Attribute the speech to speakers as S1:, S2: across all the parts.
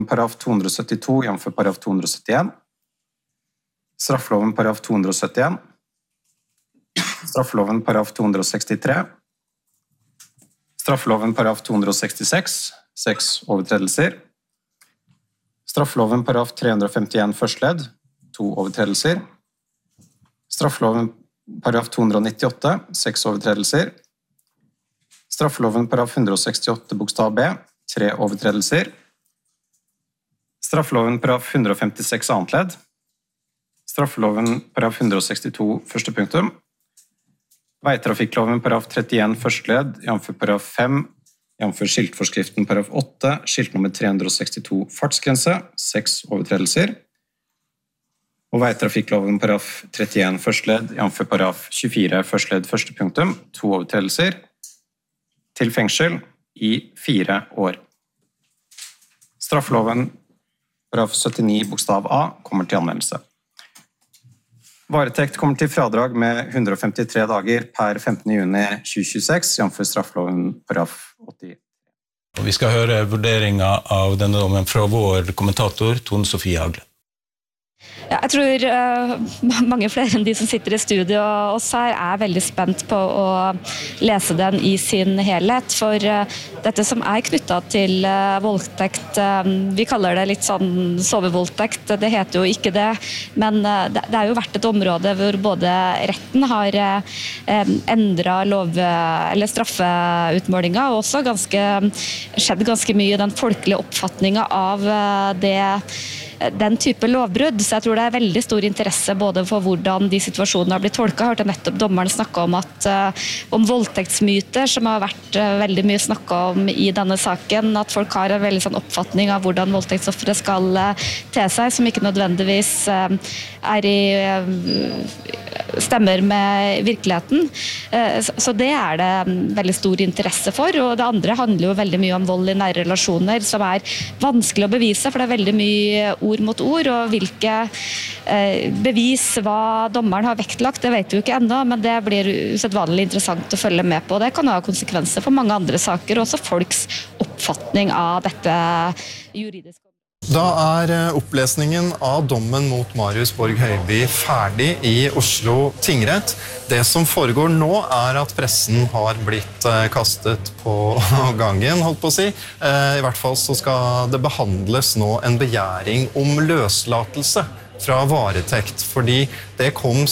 S1: Paragraf 272, jf. Paragraf 271. Straffeloven paragraf 271. Straffeloven paragraf 263. Straffeloven paragraf 266, 6 overtredelser. Straffeloven paragraf 351 første ledd, 2 overtredelser. Straffeloven paragraf 298, 6 overtredelser. Straffeloven paragraf 168 bokstav B, 3 overtredelser. Straffeloven paragraf 156 annet ledd. Straffeloven paragraf 162 første punktum. Veitrafikkloven paragraf 31 første ledd, jf. Paragraf 5, jf. Skiltforskriften paragraf 8, skilt nummer 362 fartsgrense, 6 overtredelser. Og veitrafikkloven paragraf 31 første ledd, jf. Paragraf 24 første ledd første punktum, 2 overtredelser, til fengsel i 4 år. Straffeloven paragraf 79 bokstav A kommer til anvendelse. Varetekt kommer til fradrag med 153 dager per 15. juni 2026, jf. Straffeloven paragraf 80.
S2: Vi skal høre vurderingen av denne dommen fra vår kommentator, Tone Sofie Hagle.
S3: Ja, jeg tror mange flere enn de som sitter i studio og oss her veldig spent på å lese den i sin helhet, for dette som knyttet til voldtekt, vi kaller det litt sånn sovevoldtekt, det heter jo ikke det, men det jo vært et område hvor både retten har endret eller straffeutmålingen, og også skjedd ganske mye i den folkelige oppfatningen av den type lovbrudd, så jeg tror det veldig stor interesse både for hvordan de situasjonene har blitt tolket. Jeg hørte nettopp dommeren snakke om voldtektsmyter, som har vært veldig mye snakket om i denne saken, at folk har en veldig sånn oppfatning av hvordan voldtektsoffere skal te seg, som ikke nødvendigvis stemmer med virkeligheten. Så det det veldig stor interesse for, og det andre handler jo veldig mye om vold i nære relasjoner, som vanskelig å bevise, for det veldig mye ord mot ord, og hvilke bevis hva dommeren har vektlagt, det vet vi jo ikke ennå, men det blir usedvanlig interessant å følge med på. Det kan ha konsekvenser for mange andre saker, og også folks oppfatning av dette juridiske.
S4: Da opplesningen av dommen mot Marius Borg Høiby ferdig i Oslo tingrett. Det som foregår nå at pressen har blitt kastet på gangen, holdt på å si. I hvert fall så skal det behandles nå en begjæring om løslatelse fra varetekt, fordi det kom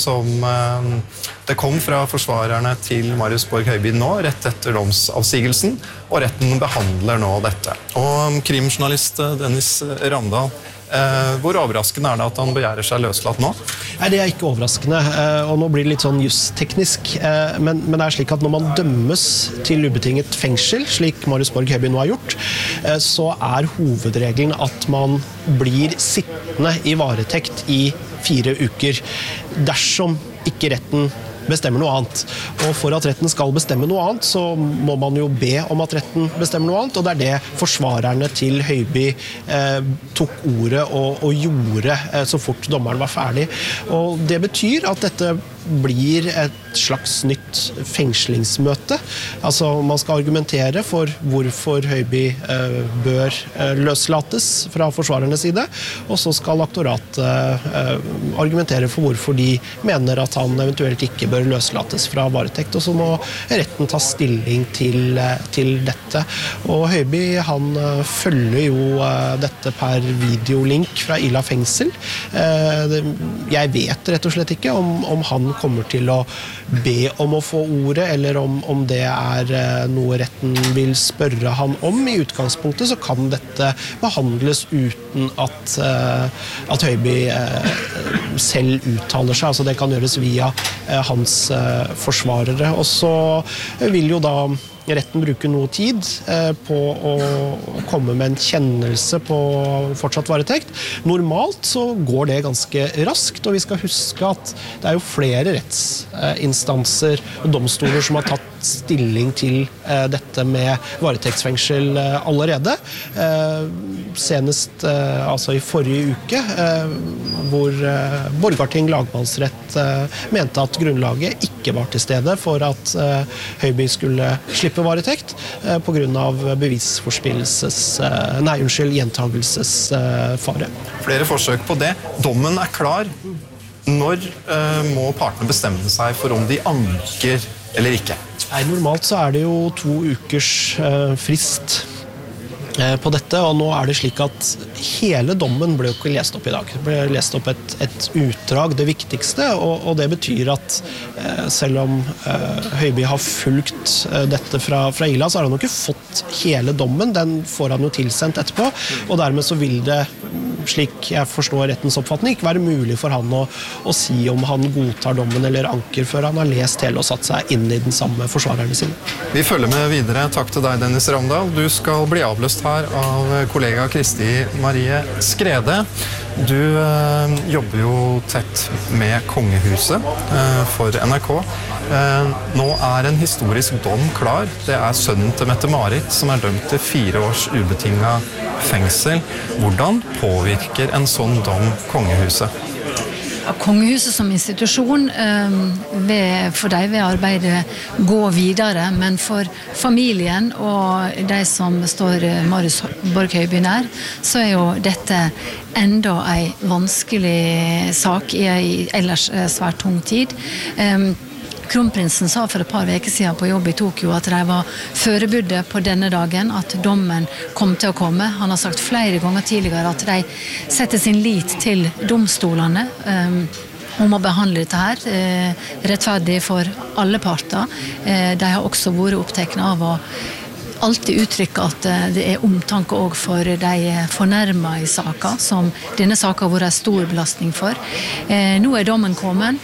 S4: fra forsvarerne til Marius Borg Høiby nå, rett etter domsavsigelsen, og retten behandler nå dette. Og krimjournalist Dennis Randal, hvor overraskende det at han begjærer seg løslatt nå?
S5: Nei, det ikke overraskende, og nå blir det litt sånn justeknisk, men det slik at når man dømmes til ubetinget fengsel, slik Marius Borg Høiby nå har gjort, så hovedregelen at man blir sittende i varetekt i 4 uker, dersom ikke retten bestemmer noe annet. Og for at retten skal bestemme noe annet, så må man jo be om at retten bestemmer noe annet, og det det forsvarerne til Høiby tok ordet og gjorde så fort dommeren var ferdig. Og det betyr at dette blir et slags nytt fengslingsmøte. Altså, man skal argumentere for hvorfor Høiby bør løslates fra forsvarernes side, og så skal aktoratet argumentere for hvorfor de mener at han eventuelt ikke bør løslates fra varetekt, og så må retten ta stilling til dette. Og Høiby, han følger jo dette per videolink fra Ila fengsel. Jeg vet rett og slett ikke om han kommer til å be om å få ordet, eller om det noe retten vil spørre han om. I utgangspunktet så kan dette behandles uten at Høiby selv uttaler seg, altså det kan gjøres via hans forsvarere, og så vil jo da retten bruker noe tid på å komme med en kjennelse på fortsatt varetekt. Normalt så går det ganske raskt, og vi skal huske at det jo flere rettsinstanser og domstoler som har tatt tatt stilling til dette med varetektsfengsel allerede. Senest altså i forrige uke, hvor Borgarting lagmannsrett mente at grunnlaget ikke var til stede for at Høiby skulle slippe varetekt på grunn av gjentagelsesfare.
S4: Flere forsøk på det. Dommen klar. Når må partene bestemme seg for om de anker eller ikke?
S5: Normalt så det jo 2 ukers frist på dette, og nå det slik at hele dommen ble jo ikke lest opp i dag. Det ble lest opp et utdrag, det viktigste, og det betyr at selv om Høiby har fulgt dette fra Ila, så har han jo ikke fått hele dommen, den får han jo tilsendt etterpå, og dermed så vil det, slik jeg forstår rettens oppfatning, ikke være mulig for han å si om han godtar dommen eller anker før han har lest hele og satt seg inn i den samme forsvarerne sine.
S4: Vi følger med videre. Takk til deg, Dennis Ramdal. Du skal bli avløst her av kollega Kristi Marie Skrede. Du jobber jo tett med kongehuset for NRK. Nå en historisk dom klar. Det sønnen til Mette-Marit som dømt til 4 års ubetinget fengsel. Hvordan påvirker en sånn dom kongehuset?
S6: Kongehuset som institusjon for de vil arbeidet gå videre, men for familien og de som står Marius Borg Høiby nær, så jo dette enda en vanskelig sak i en ellers svært tung tid. Kronprinsen sa for et par veker siden på jobb i Tokyo at de var forberedt på denne dagen, at dommen kom til å komme. Han har sagt flere ganger tidligere at de setter sin lit til domstolene om å behandle dette her rettferdig for alle parter. De har også vært opptatt av å alltid uttrykke at det omtanke også for de fornærmede i saken, som denne saken har vært en stor belastning for. Nå dommen kommet,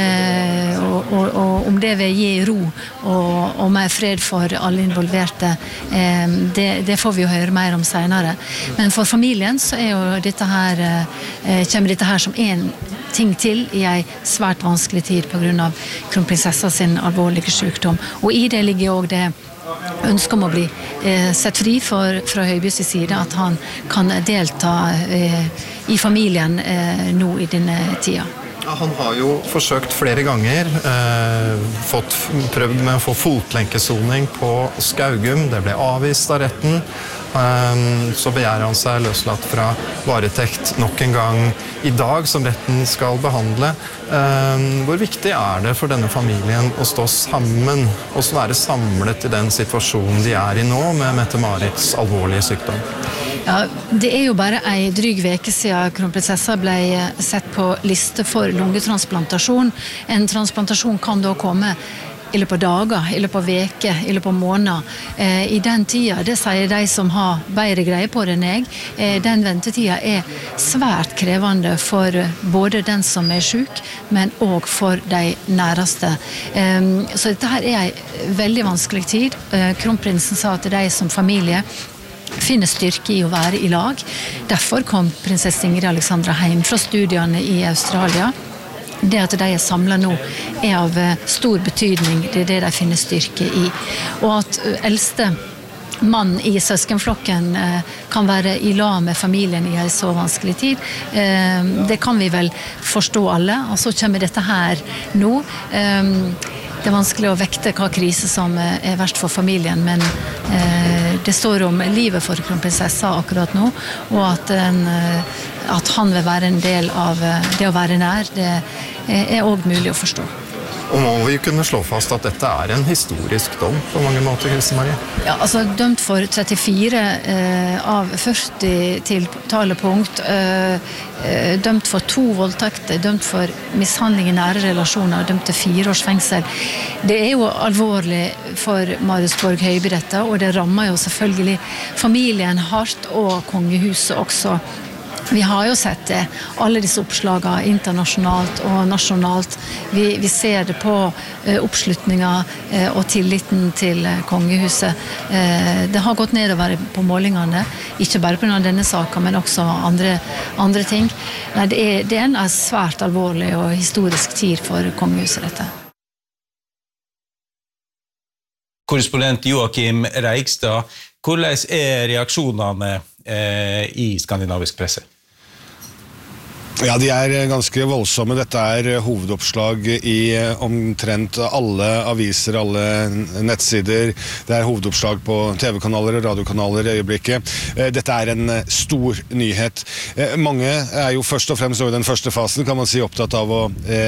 S6: og om det vil gi ro og mer fred for alle involverte, det får vi jo høre mer om senere. Men for familien så jo dette her, kommer dette her som en ting til i en svært vanskelig tid på grunn av kronprinsessa sin alvorlige sykdom. Og i det ligger også det ønsker om å bli sett fri fra Høibys side, at han kan delta i familien nå i denne tida.
S4: Ja, han har jo forsøkt flere ganger, prøvd med å få fotlenkesoning på Skaugum. Det ble avvist av retten. Så begjærer han seg løslatt fra varetekt nok en gang i dag, som retten skal behandle. Hvor viktig det for denne familien å stå sammen og være samlet i den situasjonen de i nå, med Mette-Marits alvorlige sykdom?
S6: Ja, det jo bare en dryg veke siden kronprinsessa ble sett på liste for lungetransplantasjon. En transplantasjon kan da komme i løpet av dager, i løpet av veker, i løpet av måneder. I den tida, det sier de som har bedre greie på det enn jeg, den ventetida svært krevende for både den som syk, men også for de næreste. Så dette her en veldig vanskelig tid. Kronprinsen sa til de som familie finner styrke i å være i lag. Derfor kom prinsesse Ingrid Alexandra hjem fra studiene i Australia. Det at de samlet nå av stor betydning, det det de finner styrke i. Og at eldste mann i søskenflokken kan være i lag med familien i en så vanskelig tid, det kan vi vel forstå alle. Og så kommer dette her nå. Det vanskelig å vekte hva krise som verst for familien, men det står om livet for kronprinsessa akkurat nå, og at han vil være en del av det å være nær, det også mulig å forstå.
S4: Og må vi kunne slå fast at dette en historisk dom på mange måter, Kristi Marie?
S6: Ja, altså dømt for 34 av 40 tiltalepunkt, dømt for 2 voldtekter, dømt for mishandling i nære relasjoner, dømt til 4 års fengsel. Det jo alvorlig for Marius Borg Høiby dette, og det rammer jo selvfølgelig familien hardt, og kongehuset også. Vi har jo sett det, alle disse oppslagene internasjonalt og nasjonalt. Vi ser det på oppslutninger og tilliten til kongehuset. Det har gått nedover på målingene, ikke bare på grunn av denne saken, men også andre ting. Nei, det en svært alvorlig og historisk tid for kongehuset dette.
S2: korrespondent Joakim Reigstad. Hvordan reaksjonene i skandinavisk presse?
S7: Ja, de ganske voldsomme. Dette hovedoppslag i omtrent alle aviser, alle nettsider. Det hovedoppslag på TV-kanaler og radiokanaler i øyeblikket. Dette en stor nyhet. Mange jo først og fremst i den første fasen, kan man si, opptatt av å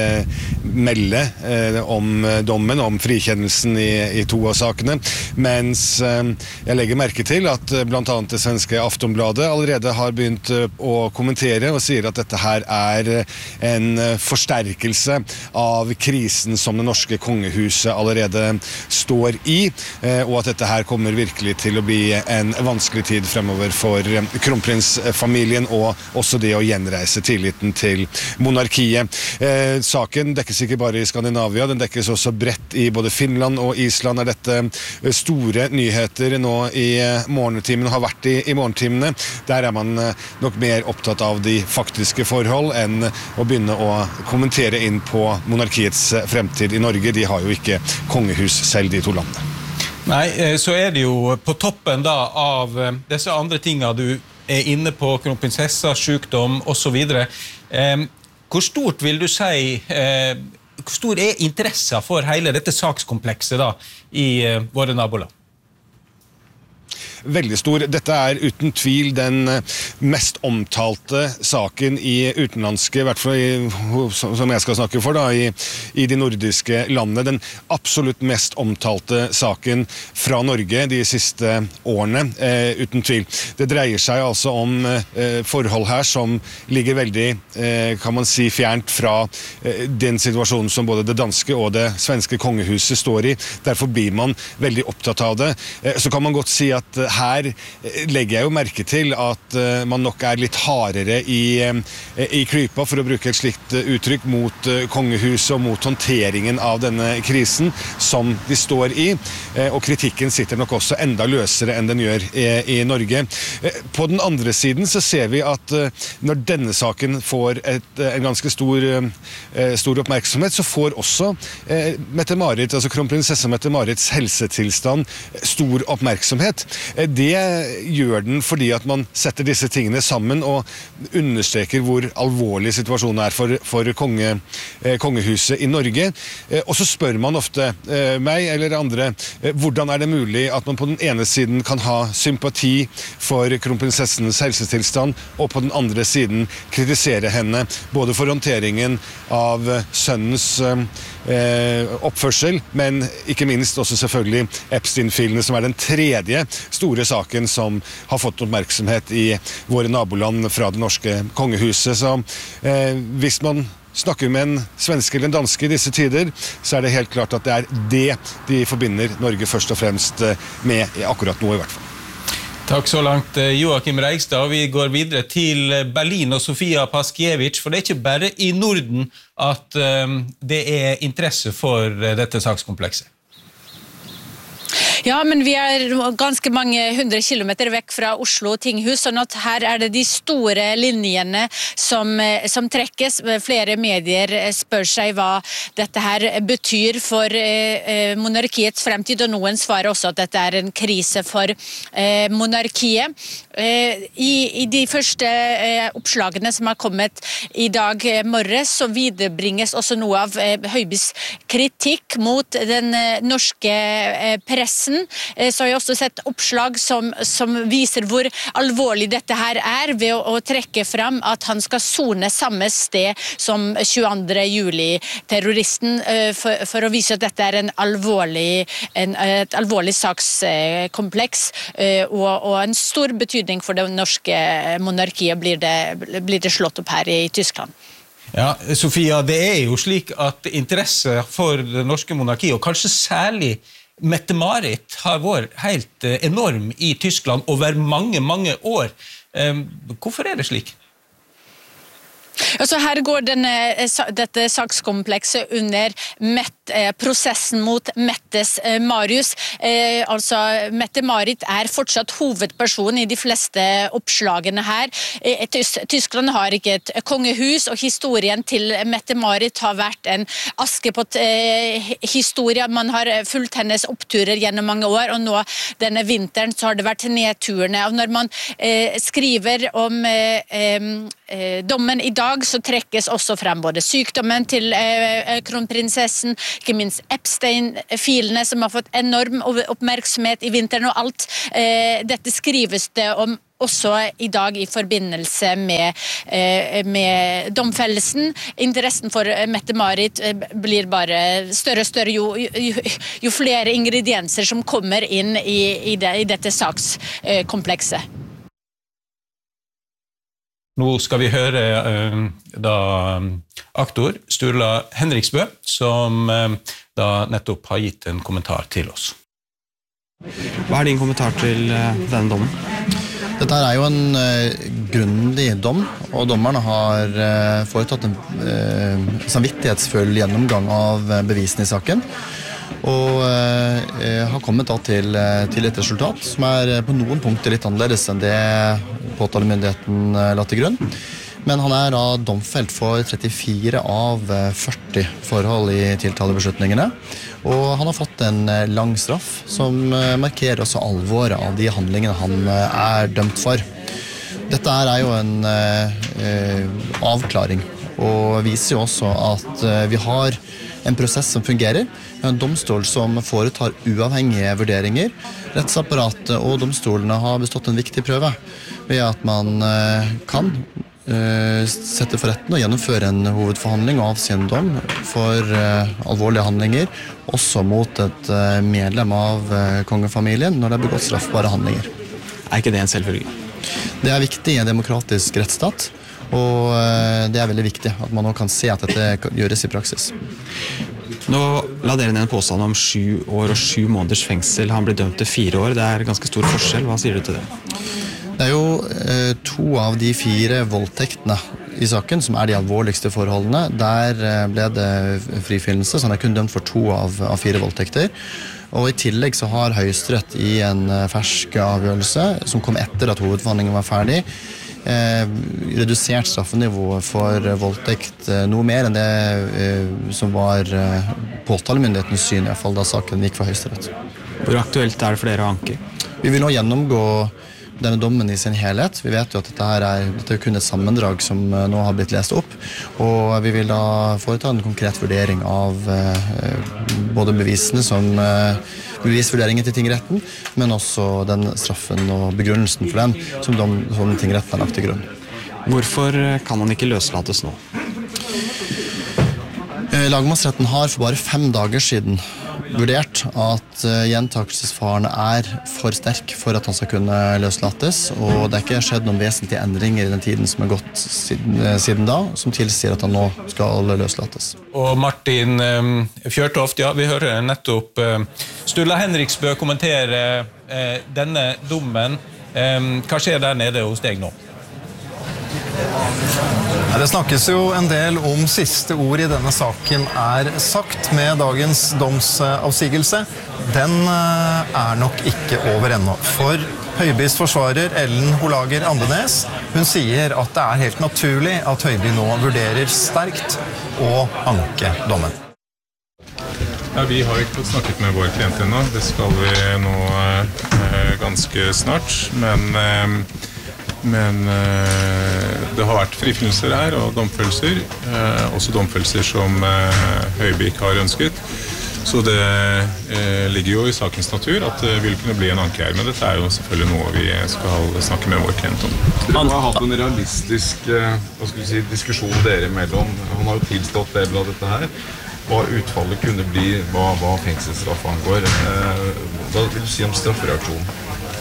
S7: melde om dommen, om frikjennelsen i to av sakene. Mens jeg legger merke til at blant annet det svenske Aftonbladet allerede har begynt å kommentere og sier at dette her en forsterkelse av krisen som det norske kongehuset allerede står i, og at dette her kommer virkelig til å bli en vanskelig tid fremover for kronprinsfamilien, og også det å gjenreise tilliten til monarkiet. Saken dekkes ikke bare i Skandinavia, den dekkes også bredt i både Finland og Island. Dette store nyheter nå i morgentimene, har vært i morgentimene. Der man nok mer opptatt av de faktiske forhold enn å begynne å kommentere inn på monarkiets fremtid i Norge. De har jo ikke kongehus selv, de to landene.
S2: Nei, så det jo på toppen da av disse andre tingene du inne på, kronprinsessa, sykdom og så videre. Hvor stort vil du si, hvor stor interesse for hele dette sakskomplekset da i våre naboland?
S7: Veldig stor. Dette uten tvil den mest omtalte saken i utenlandske, i hvert fall som jeg skal snakke for da, i de nordiske landene. Den absolutt mest omtalte saken fra Norge de siste årene, uten tvil. Det dreier seg altså om forhold her som ligger veldig, kan man si, fjernt fra den situasjonen som både det danske og det svenske kongehuset står i. Derfor blir man veldig opptatt av det. Så kan man godt si at her legger jeg jo merke til at man nok litt hardere i klypa, for å bruke et slikt uttrykk, mot kongehuset og mot håndteringen av denne krisen som de står i. Og kritikken sitter nok også enda løsere enn den gjør i Norge. På den andre siden så ser vi at når denne saken får en ganske stor oppmerksomhet, så får også Mette-Marit, altså kronprinsesse Mette-Marits helsetilstand stor oppmerksomhet. Det gjør den fordi at man setter disse tingene sammen og understreker hvor alvorlig situasjonen for kongehuset i Norge. Og så spør man ofte meg eller andre, hvordan det mulig at man på den ene siden kan ha sympati for kronprinsessens helsetilstand, og på den andre siden kritisere henne, både for håndteringen av sønnens oppførsel, men ikke minst også selvfølgelig Epstein-filene, som den tredje store saken som har fått oppmerksomhet i våre naboland fra det norske kongehuset. Så hvis man snakker med en svenske eller en danske i disse tider, så det helt klart at det det de forbinder Norge først og fremst med akkurat nå i hvert fall.
S2: Takk så langt, Joakim Reigstad. Vi går videre til Berlin og Sofia Paskiewicz, for det ikke bare i Norden at det interesse for dette sakskomplekset.
S8: Ja, men vi ganske mange 100 kilometer vekk fra Oslo tinghus, sånn at her det de store linjene som trekkes. Flere medier spør seg hva dette her betyr for monarkiets fremtid, og noen svarer også at dette en krise for monarkiet. I de første oppslagene som har kommet i dag morges, så viderebringes også noe av Høibys kritikk mot den norske pressen. Så har jeg også sett oppslag som viser hvor alvorlig dette her ved å trekke frem at han skal sone samme sted som 22. juli-terroristen, for å vise at dette et alvorlig sakskompleks og en stor betydning for det norske monarkiet blir det slått opp her i Tyskland.
S2: Ja, Sofia, det jo slik at interesse for det norske monarkiet, og kanskje særlig Mette-Marit, har vært helt enorm i Tyskland over mange, mange år. Hvorfor det slik?
S8: Altså her går dette sakskomplekset under prosessen mot Mettes Marius. Altså Mette-Marit fortsatt hovedperson i de fleste oppslagene her. Tyskland har ikke et kongehus, og historien til Mette-Marit har vært en Askepott-historie. Man har fulgt hennes oppturer gjennom mange år, og nå denne vinteren så har det vært nedturene. Og når man skriver om dommen i dag, så trekkes også frem både sykdommen til kronprinsessen, ikke minst Epstein-filene som har fått enorm oppmerksomhet i vinteren, og alt dette skrives det om også i dag i forbindelse med domfellelsen. Interessen for Mette-Marit blir bare større og større jo flere ingredienser som kommer inn i dette sakskomplekset.
S2: Nå skal vi høre aktor Sturla Henriksbø, som da nettopp har gitt en kommentar til oss.
S9: Hva din kommentar til denne dommen?
S4: Dette jo en grundig dom, og dommerne har foretatt en samvittighetsfull gjennomgang av bevisene i saken, og har kommet da til et resultat som på noen punkter litt annerledes enn det påtalemyndigheten la til grunn. Men han da domfelt for 34 av 40 forhold i tiltalebeslutningene, og han har fått en lang straff som markerer også alvoret av de handlingene han dømt for. Dette jo en avklaring, og viser jo også at vi har en prosess som fungerer, en domstol som foretar uavhengige vurderinger. Rettsapparatet og domstolene har bestått en viktig prøve ved at man kan sette for retten og gjennomføre en hovedforhandling og avsi en dom for alvorlige handlinger, også mot et medlem av kongefamilien når det begått straffbare handlinger.
S9: Ikke det en selvfølge?
S4: Det viktig i en demokratisk rettsstat, og det veldig viktig at man nå kan se at dette gjøres i praksis.
S9: Nå la dere ned en påstand om 7 år og 7 måneders fengsel. Han ble dømt til 4 år. Det ganske stor forskjell. Hva sier du til det?
S4: Det jo 2 av de 4 voldtektene i saken som de alvorligste forholdene. Der ble det frifinnelse, så han kun dømt for 2 av 4 voldtekter. Og i tillegg så har Høyesterett i en fersk avgjørelse, som kom etter at hovedforhandlingen var ferdig, redusert straffenivået for voldtekt noe mer enn det som var påtalemyndighetens syn, i hvert fall da saken gikk for Høyesterett.
S9: Hvor aktuelt det for dere å anke?
S4: Vi vil nå gjennomgå denne dommen i sin helhet. Vi vet jo at dette kun et sammendrag som nå har blitt lest opp, og vi vil da foreta en konkret vurdering av både bevisene som bevisvurderingen til tingretten, men også den straffen og begrunnelsen for den som tingretten har lagt til grunn.
S9: Hvorfor kan man ikke løslates nå?
S4: Lagmannsretten har for bare 5 dager siden vurdert at gjentakelsesfaren for sterk for at han skal kunne løslates, og det ikke skjedd noen vesentlige endringer i den tiden som gått siden da, som tilsier at han nå skal løslates.
S2: Og Martin Fjørtoft, ja, vi hører nettopp Sturla Henriksbø kommentere denne dommen. Hva skjer der nede hos deg nå?
S4: Det snakkes jo en del om siste ord i denne saken sagt med dagens domsavsigelse. Den nok ikke over ennå. For Høibys forsvarer Ellen Holager Andenes, hun sier at det helt naturlig at Høiby nå vurderer sterkt å anke dommen.
S10: Ja, vi har ikke fått snakket med vår klient ennå. Det skal vi nå ganske snart, men det har vært frifinnelser her og domfellelser, også domfellelser som Høiby ikke har ønsket. Så det ligger jo i sakens natur at det vil kunne bli en anke her, men dette jo selvfølgelig noe vi skal snakke med vår klient om.
S11: Han har hatt en realistisk diskusjon dere imellom. Han har jo tilstått del av dette her. Hva utfallet kunne bli, hva fengselsstraff angår. Hva vil du si om straffereaksjonen?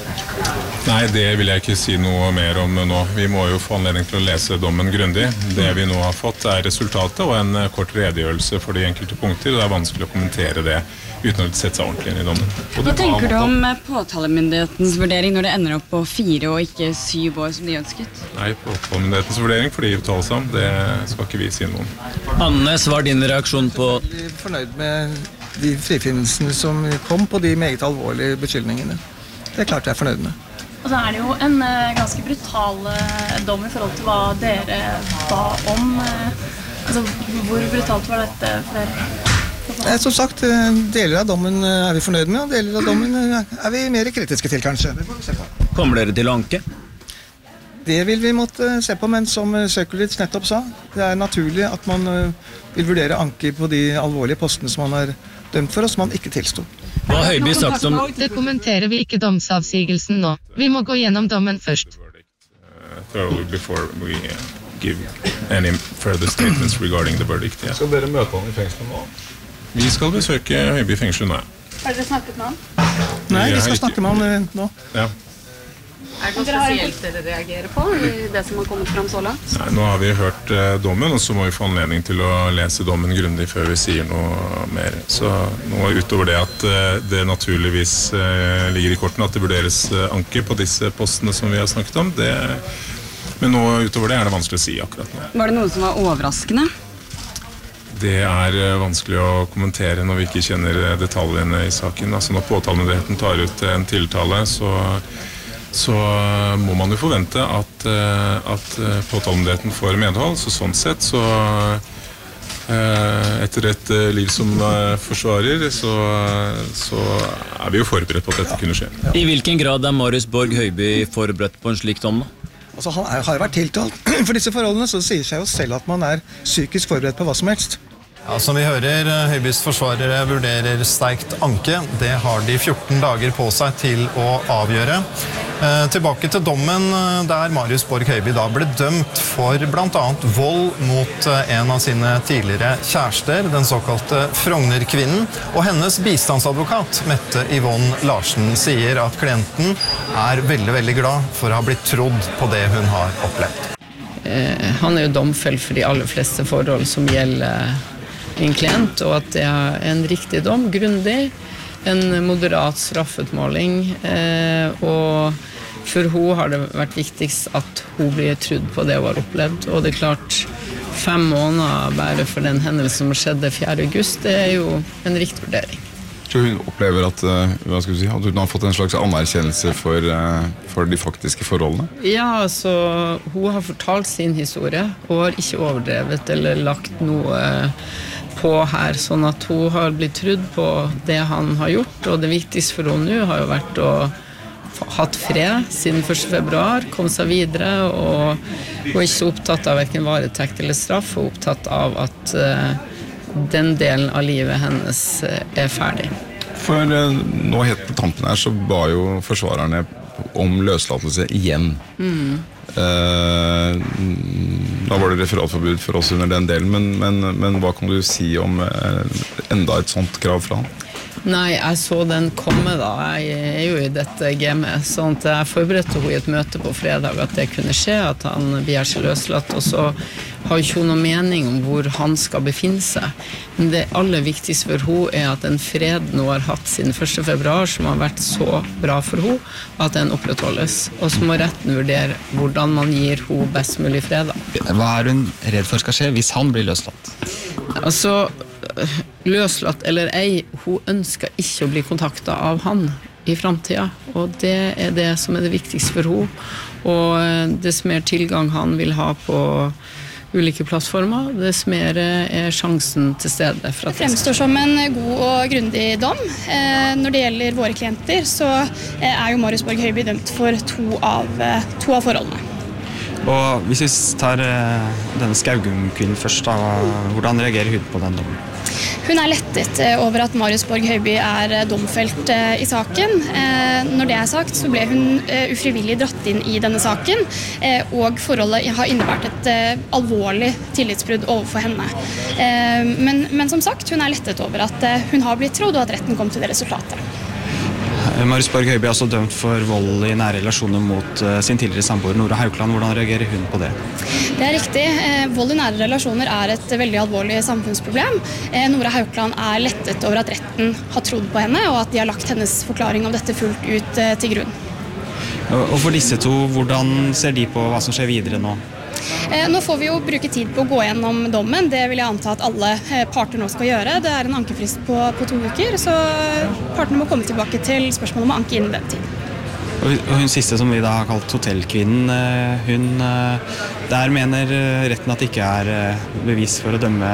S10: Nei, det vil jeg ikke si noe mer om nå. Vi må jo få anledning til å lese dommen grundig. Det vi nå har fått resultatet og en kort redegjørelse for de enkelte punkter, og det vanskelig å kommentere det uten å sette seg ordentlig inn i dommen.
S12: Hva tenker du om påtalemyndighetens vurdering når det ender opp på 4 og ikke 7 år som de ønsket?
S10: Nei, påtalemyndighetens vurdering for de uttaler seg om, det skal ikke vi si noe om.
S13: Annes, hva din reaksjon på?
S14: Jeg er fornøyd med de frifinnelsene som kom på de meget alvorlige beskyldningene. Det klart jeg er fornøyd med.
S15: Og så det jo en ganske brutal dom i forhold til hva dere ba om. Altså, hvor brutalt var dette for dere?
S14: Som sagt, deler av dommen vi fornøyd med, og deler av dommen vi mer kritiske til, kanskje. Det får vi se på.
S13: Kommer dere til å anke?
S14: Det vil vi måtte se på, men som Sekulic nettopp sa, det naturlig at man vil vurdere anke på de alvorlige postene som man har dømt for, og som man ikke tilstod.
S13: Hva har Høiby sagt om...
S16: Det kommenterer vi ikke domsavsigelsen nå. Vi må gå gjennom dommen først.
S10: Before we give any further statements regarding the verdict. Yeah.
S11: Skal dere møte han i fengselen nå?
S10: Vi skal besøke Høiby fengsel nå.
S15: Har dere snakket med han?
S14: Nei, vi skal snakke med han nå.
S10: Ja.
S15: Det noe spesielt dere reagerer på i det som har kommet frem så langt?
S10: Nei, nå har vi hørt dommen, og så må vi få anledning til å lese dommen grundig før vi sier noe mer. Så nå utover det at det naturligvis ligger i korten at det vurderes anke på disse postene som vi har snakket om, men nå utover det det vanskelig å si akkurat nå.
S12: Var det noe som var overraskende?
S10: Det vanskelig å kommentere når vi ikke kjenner detaljene i saken. Altså når påtalemyndigheten tar ut en tiltale, så må man jo forvente at påtalemyndigheten får medhold, så sånn sett så etter et liv som forsvarer så vi jo forberedt på at dette kunne skje.
S13: I hvilken grad Marius Borg Høiby forberedt på en slik dom?
S14: Altså, han har jo vært tiltalt for disse forholdene, så det sier seg jo selv at man psykisk forberedt på hva som helst.
S4: Ja, som vi hører, Høibys forsvarere vurderer sterkt anke. Det har de 14 dager på seg til å avgjøre. Tilbake til dommen der Marius Borg Høiby da ble dømt for blant annet vold mot en av sine tidligere kjærester, den såkalte Frogner-kvinnen, og hennes bistandsadvokat, Mette Yvonne Larsen, sier at klienten veldig, veldig glad for å ha blitt trodd på det hun har opplevd.
S17: Han jo domfelt for de aller fleste forhold som gjelder en klient, og at det en riktig dom, grundig, en moderat straffutmåling, og for hun har det vært viktigst at hun blir trudd på det hun har opplevd, og det klart 5 måneder bare for den hendelsen som skjedde 4. august, det jo en riktig vurdering.
S11: Så hun opplever at, at hun har fått en slags anerkjennelse for de faktiske forholdene?
S17: Ja, altså, hun har fortalt sin historie, og har ikke overdrevet eller lagt noe på her, sånn at hun har blitt trudd på det han har gjort, og det viktigste for henne nå har jo vært å hatt fred siden 1. februar, kom seg videre, og hun ikke så opptatt av hverken varetekt eller straff, og opptatt av at den delen av livet hennes ferdig.
S11: For nå helt på tampen her så ba jo forsvarerne om løslatelse igjen. Da var det referatforbud for oss under den delen, men hva kan du si om enda et sånt krav fra han?
S17: Nei, jeg så den komme da. Jeg jo i dette gamet, sånn at jeg forberedte henne i et møte på fredag at det kunne skje, at han blir seg løslatt, og så har ikke hun noen mening om hvor han skal befinne seg. Men det aller viktigste for henne at den freden hun har hatt siden 1. februar, som har vært så bra for henne, at den opprettholdes. Og så må retten vurdere hvordan man gir henne best mulig fred.
S9: Hva hun redd for skal skje hvis han blir løslatt?
S17: Altså, løslatt eller ei, hun ønsker ikke å bli kontaktet av han i fremtiden, og det det som det viktigste for henne. Og dess mer tilgang han vil ha på ulike plattformer, dess mer sjansen til stede.
S18: Det fremstår som en god og grundig dom. Når det gjelder våre klienter, så jo Marius Borg Høiby dømt for to av forholdene.
S9: Og hvis vi tar denne Skaugum-kvinnen først, da, hvordan reagerer hun på den dommen?
S18: Hun lettet over at Marius Borg Høiby domfelt i saken. Når det sagt, så ble hun ufrivillig dratt inn i denne saken, og forholdet har innebært et alvorlig tillitsbrudd overfor henne. Men som sagt, hun lettet over at hun har blitt trodd, og at retten kom til det resultatet.
S9: Marius Borg Høiby også dømt for vold I nære relasjoner mot sin tidligere samboer Nora Haukeland. Hvordan reagerer hun på det?
S18: Det riktig. Vold I nære relasjoner et veldig alvorlig samfunnsproblem. Nora Haukeland lettet over at retten har trodd på henne, og at de har lagt hennes forklaring om dette fullt ut til grunn.
S9: Og for disse to, hvordan ser de på hva som skjer videre nå?
S18: Nå får vi jo bruke tid på å gå gjennom dommen. Det vil jeg anta at alle parter nå skal gjøre. Det en ankefrist på 2 uker, så partene må komme tilbake til spørsmålet om å anke innen den tid.
S9: Og hun siste som vi da har kalt hotellkvinnen, der mener retten at det ikke bevis for å dømme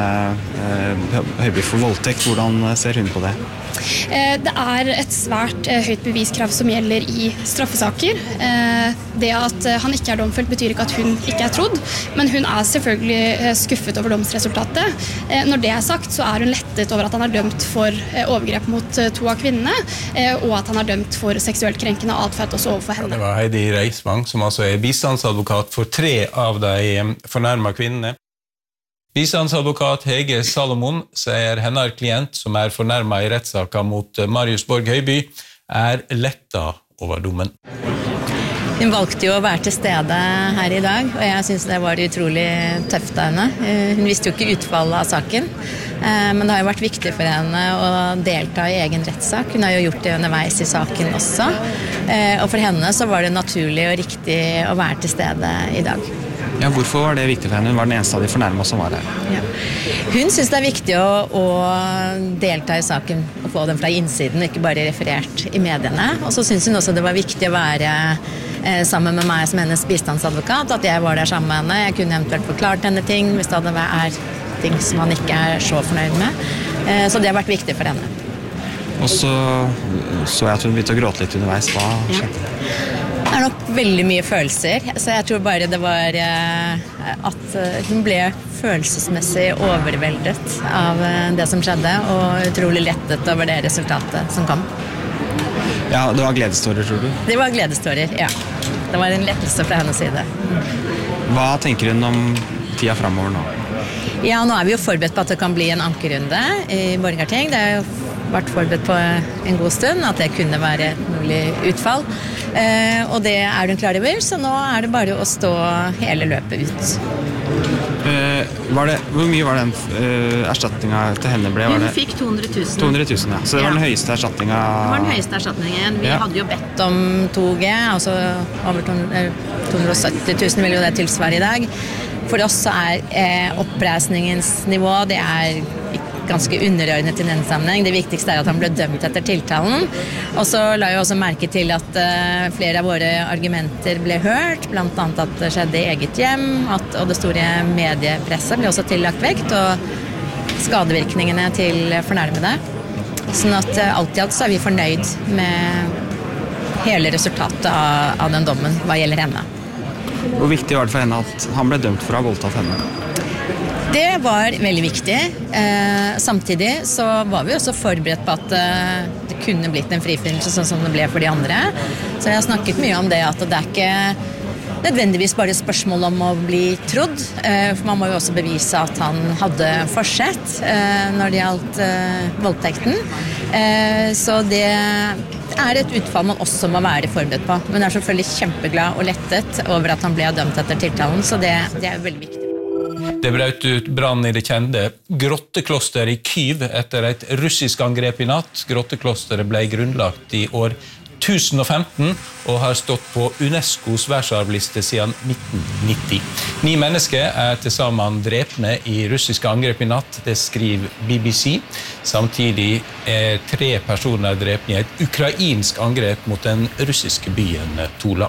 S9: Høiby for voldtekt. Hvordan ser hun på det?
S18: Det et svært høyt beviskrav som gjelder I straffesaker. Det at han ikke domfelt betyr ikke at hun ikke trodd, men hun selvfølgelig skuffet over domsresultatet. Når det sagt, så hun lettet over at han dømt for overgrep mot 2 av kvinnene, og at han dømt for seksuelt krenkende atferd også overfor henne.
S2: Det var Heidi Reisvang, som altså bistandsadvokat for 3 av de fornærmede kvinnene. Bistandsadvokat Hege Salomon sier hennes klient, som fornærmet I rettssaken mot Marius Borg Høiby, lettet over dommen.
S19: Hun valgte jo å være til stede her I dag, og jeg synes det var utrolig tøft av henne. Hun visste jo ikke utfallet av saken, men det har jo vært viktig for henne å delta I egen rettssak. Hun har jo gjort det underveis I saken også, og for henne så var det naturlig og riktig å være til stede I dag.
S9: Ja, hvorfor var det viktig for henne? Hun var den eneste av de fornærmede som var her.
S19: Ja. Hun synes det viktig å delta I saken og få den fra innsiden, ikke bare referert I mediene. Og så synes hun også det var viktig å være sammen med meg som hennes bistandsadvokat, at jeg var der sammen med henne. Jeg kunne eventuelt forklart henne ting hvis det hadde ting som han ikke så fornøyd med. Så det har vært viktig for henne.
S9: Og så jeg at hun begynte å gråte litt underveis. Hva skjedde?
S19: Det nok veldig mye følelser, så jeg tror bare det var at hun ble følelsesmessig overveldet av det som skjedde, og utrolig lettet over det resultatet som kom.
S9: Ja, det var gledestårer, tror du? Det
S19: var gledestårer, ja. Det var en lettelse fra hennes side.
S9: Hva tenker hun om tida fremover nå?
S19: Ja, nå vi jo forberedt på at det kan bli en ankerunde I Borgarting. Det jo vært forberedt på en god stund, at det kunne være et mulig utfall. Og det hun klar over, så nå det bare å stå hele løpet ut.
S9: Hvor mye var den erstatningen til henne ble?
S19: Hun fikk 200 000.
S9: 200 000, ja. Så det var den høyeste erstatningen?
S19: Det var den høyeste erstatningen. Vi hadde jo bedt om 2G, altså over 270 000 vil jo det tilsvare I dag. For oss så oppreisningens nivå, det ganske underordnet I den sammenheng. Det viktigste at han ble dømt etter tiltalen. Og så la jeg også merke til at flere av våre argumenter ble hørt, blant annet at det skjedde I eget hjem, og det store mediepresset ble også tillagt vekt, og skadevirkningene til fornærmede. Sånn at alt I alt så vi fornøyd med hele resultatet av den dommen hva gjelder henne.
S9: Hvor viktig var det for henne at han ble dømt for å ha voldtatt henne?
S19: Det var veldig viktig. Samtidig så var vi også forberedt på at det kunne blitt en frifinnelse sånn som det ble for de andre. Så jeg har snakket mye om det, at det ikke nødvendigvis bare et spørsmål om å bli trodd. For man må jo også bevise at han hadde forsett når det gjaldt voldtekten. Så det et utfall man også må være forberedt på. Men jeg selvfølgelig kjempeglad og lettet over at han ble dømt etter tiltalen, så det veldig viktig.
S2: Det brøt ut brann I det kjente grotteklosteret I Kyiv etter et russisk angrep I natt. Grotteklosteret ble grunnlagt I år 1015 og har stått på UNESCOs verdensarvliste siden 1990. 9 mennesker til sammen drepne I russiske angrep I natt, det skriver BBC. Samtidig 3 personer drepne I et ukrainsk angrep mot den russiske byen Tula.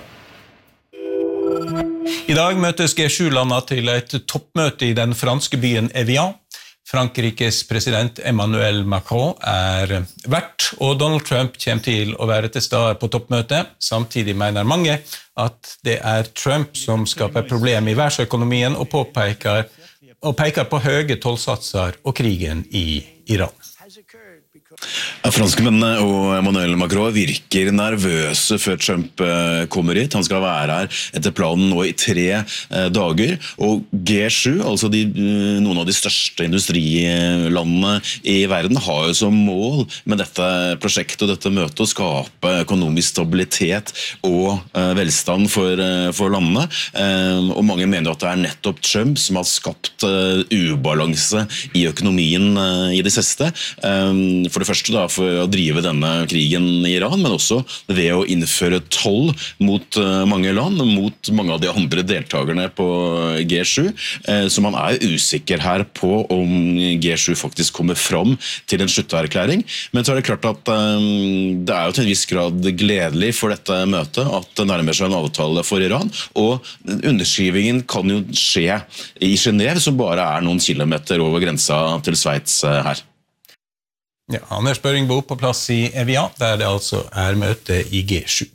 S2: I dag møtes G7-landene til et toppmøte I den franske byen Evian. Frankrikes president Emmanuel Macron vert, og Donald Trump kommer til å være til stede på toppmøtet. Samtidig mener mange at det Trump som skaper problem I verdensøkonomien og peker på høye tollsatser og krigen I Iran.
S20: Franskmennene og Emmanuel Macron virker nervøse før Trump kommer hit. Han skal være her etter planen nå i 3 dager. Og G7, altså noen av de største industrilandene i verden, har jo som mål med dette prosjektet og dette møtet å skape økonomisk stabilitet og velstand for landene. Og mange mener at det er nettopp Trump som har skapt ubalanse i økonomien i det siste. For det første da, for å drive denne krigen i Iran, men også ved å innføre toll mot mange land, mot mange av de andre deltakerne på G7, så man er usikker her på om G7 faktisk kommer fram til en slutterklæring. Men så er det klart at det er jo til en viss grad gledelig for dette møtet at det nærmer seg en avtale for Iran, og underskrivingen kan jo skje i Genève, som bare er noen kilometer over grensa til Sveits her.
S2: Ja, Anders Børingbo på plass i Evian, der det altså er møte i G7.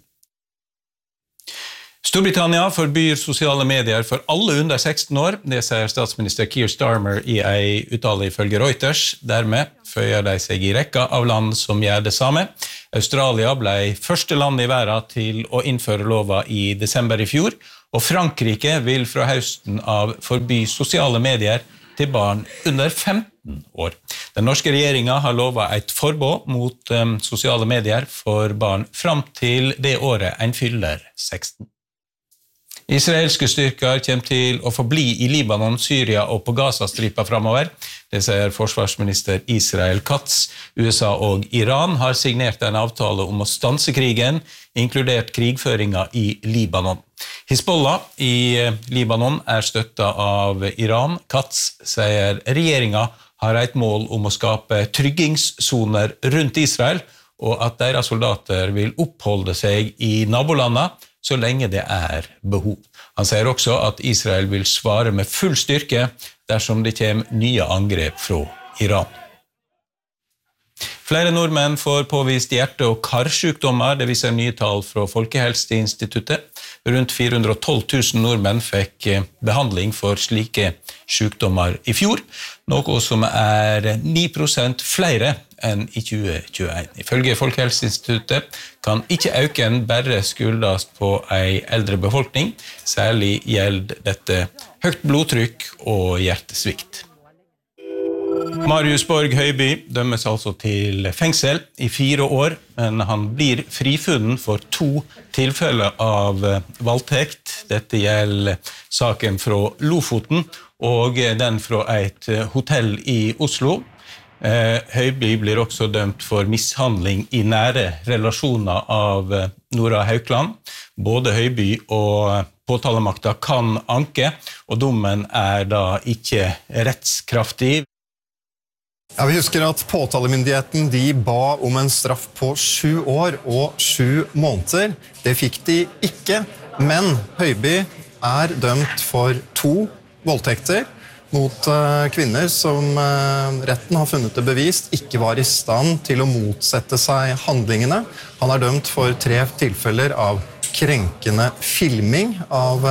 S2: Storbritannia forbyr sosiale medier for alle under 16 år, det sier statsminister Keir Starmer i en uttale ifølge Reuters. Dermed føyer de seg i rekka av land som gjør det samme. Australia ble første land i verden til å innføre lova i desember i fjor, og Frankrike vil fra høsten av forby sosiale medier til barn under 15 år. Den norske regjeringen har lovet et forbud mot sosiale medier for barn fram til det året en fyller 16. Israelske styrker kommer til å forbli i Libanon, Syria og på Gazastripa fremover. Det sier forsvarsminister Israel Katz. USA og Iran har signert en avtale om å stanse krigen, inkludert krigføringen i Libanon. Hizbollah i Libanon er støttet av Iran. Katz sier regjeringen har et mål om å skape tryggingssoner rundt Israel, og at deres soldater vil oppholde seg i nabolandene så lenge det er behov. Han sier også at Israel vil svare med full styrke dersom det kommer nye angrep fra Iran. Flere nordmenn får påvist hjerte- og karsykdommer, det viser nye tall fra Folkehelseinstituttet. Rundt 412 000 nordmenn fikk behandling for slike sykdommer i fjor, noe som er 9% flere enn i 2021. Ifølge Folkehelseinstituttet kan ikke øken bare skyldes på en eldre befolkning, særlig gjelder dette høyt blodtrykk og hjertesvikt. Marius Borg Høiby dømmes altså til fengsel i 4 år, men han blir frifunnet for 2 tilfeller av voldtekt. Dette gjelder saken fra Lofoten og den fra et hotell i Oslo. Høiby blir også dømt for mishandling i nære relasjoner av Nora Haukland. Både Høiby og påtalemakta kan anke, og dommen er da ikke rettskraftig.
S4: Ja, vi husker at påtalemyndigheten de ba om en straff på 7 år og 7 måneder. Det fikk de ikke, men Høiby er dømt for 2 voldtekter mot kvinner som retten har funnet det bevist ikke var i stand til å motsette seg handlingene. Han er dømt for 3 tilfeller av krenkende filming av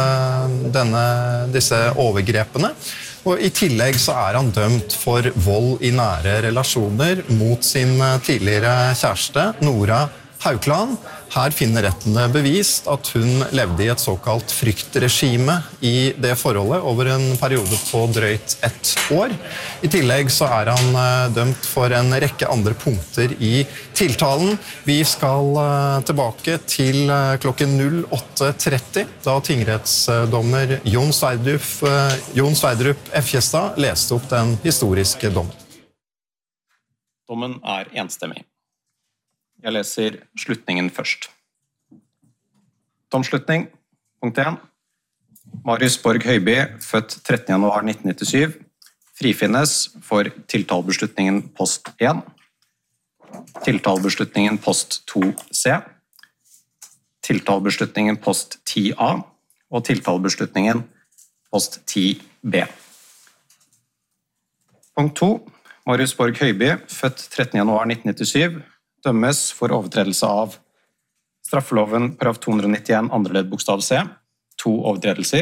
S4: disse overgrepene. Og i tillegg så er han dømt for vold i nære relasjoner mot sin tidligere kjæreste, Nora Haukland. Her finner retten det bevist at hun levde i et såkalt fryktregime i det forholdet over en periode på drøyt 1 år. I tillegg så er han dømt for en rekke andre punkter i tiltalen. Vi skal tilbake til klokken 08:30, da tingrettsdommer Jon Sverdrup Efjestad leste opp den historiske dommen.
S1: Dommen er enstemmig. Jeg leser slutningen først. Domslutning, punkt 1. Marius Borg Høiby, født 13. januar 1997, frifinnes for tiltalebeslutningen post 1, tiltalebeslutningen post 2C, tiltalebeslutningen post 10A og tiltalebeslutningen post 10B. Punkt 2. Marius Borg Høiby, født 13. januar 1997, dømmes for overtredelse av straffeloven paragraf 291 andre ledd bokstav C, 2 overtredelser.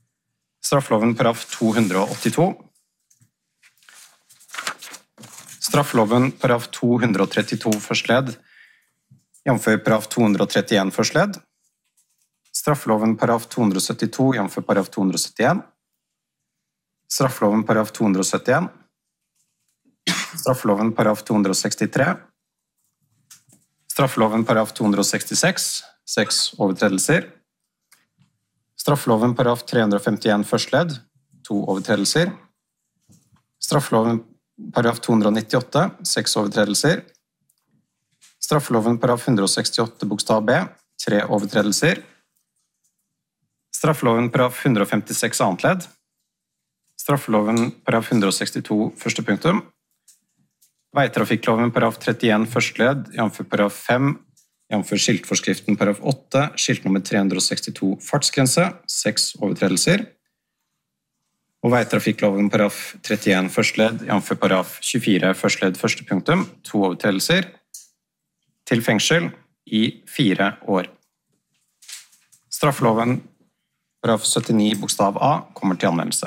S1: Straffeloven paragraf 282. Straffeloven paragraf 232 første ledd, jf. paragraf 231 første ledd. Straffeloven paragraf 272, jf. paragraf 271. Straffeloven paragraf 271. Straffeloven paragraf 263. Straffeloven paragraf 266, 6 overtredelser. Straffeloven paragraf 351 første ledd, 2 overtredelser. Straffeloven paragraf 298, 6 overtredelser. Straffeloven paragraf 168 bokstav B, 3 overtredelser. Straffeloven paragraf 156 annet ledd. Straffeloven paragraf 162 første punktum. Veitrafikkloven paragraf 31 første ledd, jf. paragraf 5, jf. skiltforskriften paragraf 8, skilt nummer 362 fartsgrense, 6 overtredelser. Og veitrafikkloven paragraf 31 første ledd, jf. paragraf 24 første ledd første punktum, 2 overtredelser, til fengsel i 4 år. Straffeloven paragraf 79 bokstav A kommer til anvendelse.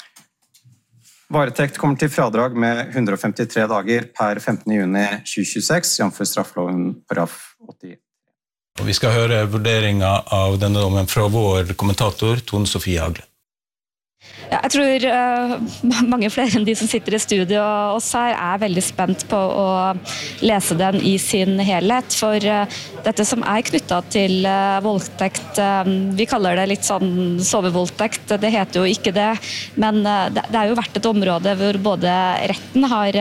S1: Varetekt kommer til fradrag med 153 dager per 15. juni 2026, jf. straffeloven paragraf 80.
S2: Og vi skal høre vurderingen av denne dommen fra vår kommentator, Tone Sofie Hagle.
S3: Ja, jeg tror mange flere enn de som sitter i studio og oss her veldig spent på å lese den i sin helhet, for dette som knyttet til voldtekt, vi kaller det litt sånn sovevoldtekt, det heter jo ikke det, men det jo vært et område hvor både retten har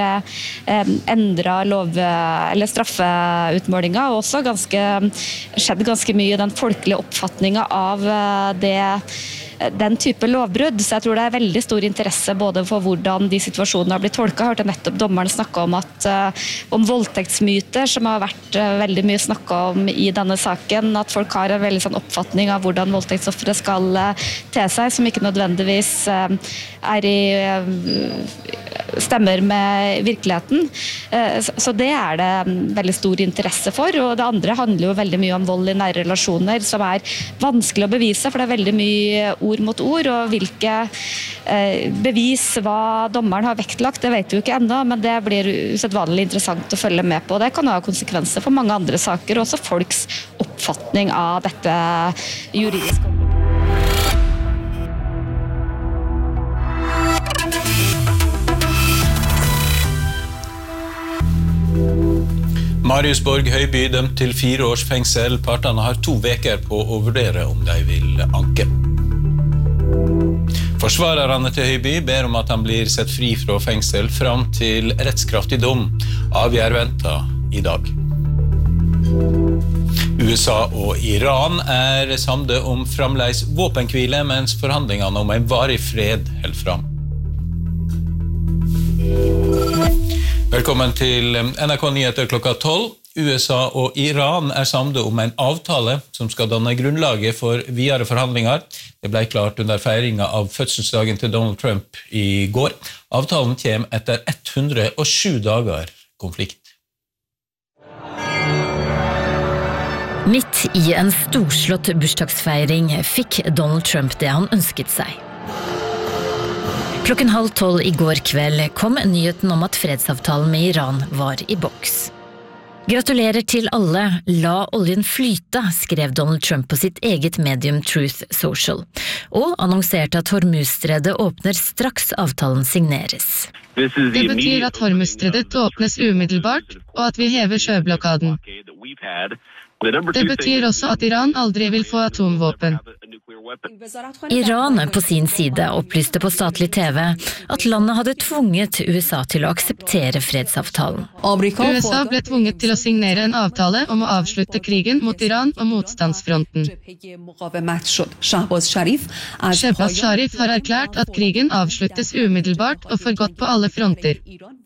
S3: endret eller straffeutmålingen, og også skjedd ganske mye i den folkelige oppfatningen av den type lovbrudd, så jeg tror det veldig stor interesse både for hvordan de situasjonene har blitt tolket. Jeg hørte nettopp dommeren snakke om voldtektsmyter, som har vært veldig mye snakket om i denne saken, at folk har en veldig sånn oppfatning av hvordan voldtektsoffere skal te seg, som ikke nødvendigvis stemmer med virkeligheten. Så det det veldig stor interesse for, og det andre handler jo veldig mye om vold i nære relasjoner, som vanskelig å bevise, for det veldig mye ord mot ord, og hvilke bevis hva dommeren har vektlagt, det vet vi jo ikke ennå, men det blir usedvanlig interessant å følge med på. Det kan ha konsekvenser for mange andre saker, og også folks oppfatning av dette juridiske.
S2: Marius Borg Høiby dømt til 4 års fengsel. Partene har 2 veker på å vurdere om de vil anke. Forsvarerne til Høiby ber om at han blir sett fri fra fengsel fram til rettskraftig dom. Avgjør ventet i dag. USA og Iran samde om framleis våpenhvile, mens forhandlingene om en varig fred holder fram. Velkommen til NRK Nyheter klokka 12. USA og Iran samde om en avtale som skal danne grunnlaget for videre forhandlinger. Det ble klart under feiringen av fødselsdagen til Donald Trump i går. Avtalen kommer etter 107 dager konflikt.
S21: Midt i en storslått bursdagsfeiring fikk Donald Trump det han ønsket seg. Klokken 11:30 i går kveld kom nyheten om at fredsavtalen med Iran var i boks. Gratulerer til alle, la oljen flyte, skrev Donald Trump på sitt eget medium Truth Social, og annonserte at Hormuzstredet åpner straks avtalen signeres.
S16: Det betyr at Hormuzstredet åpnes umiddelbart, og at vi hever sjøblokaden. Det betyr også at Iran aldri vil få atomvåpen.
S21: Iran på sin side opplyste på statlig TV at landet hadde tvunget USA til å akseptere fredsavtalen.
S16: USA ble tvunget til å signere en avtale om å avslutte krigen mot Iran og motstandsfronten. Shehbaz Sharif har erklært at krigen avsluttes umiddelbart og for godt på alle fronter.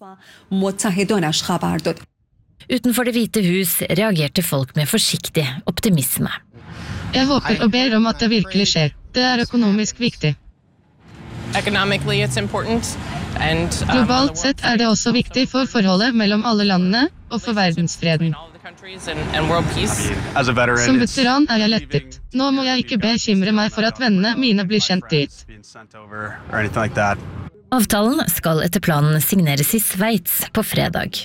S21: Utenfor Det hvite hus reagerte folk med forsiktig optimisme.
S16: Jeg håper og ber om at det virkelig skjer. Det økonomisk viktig. Globalt sett det også viktig for forholdet mellom alle landene og for verdensfreden. Som veteran jeg lettet. Nå må jeg ikke bekymre meg for at vennene mine blir sendt dit.
S21: Avtalen skal etter planen signeres i Sveits på fredag.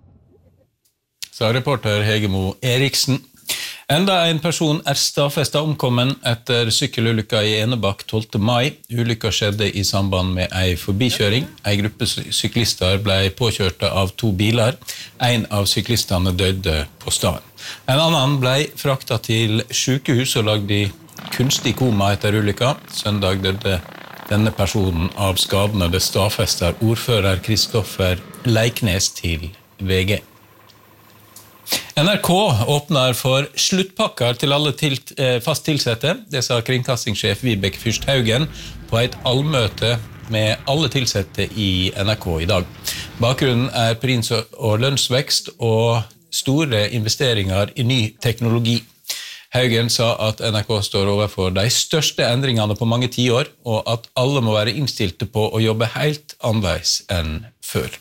S2: Sa reporter Hegemo Eriksen. Enda en person stadfestet omkommen etter sykkelulykka i Enebakk 12. mai. Ulykka skjedde i samband med ei forbikjøring. Ei gruppe syklister ble påkjørte av 2 biler. En av syklistene døde på staden. En annen ble fraktet til sykehus og lagd i kunstig koma etter ulykka. Søndag døde denne personen av skadene. Det stadfester ordfører Kristoffer Leiknes til VG. NRK åpner for sluttpakker til alle fast tilsette. Det sa kringkastingssjef Vibeke Fürst Haugen på et allmøte med alle tilsette i NRK i dag. Bakgrunnen pris- og lønnsvekst og store investeringer i ny teknologi. Haugen sa at NRK står overfor de største endringene på mange tiår, og at alle må være innstilte på å jobbe helt annerledes enn før.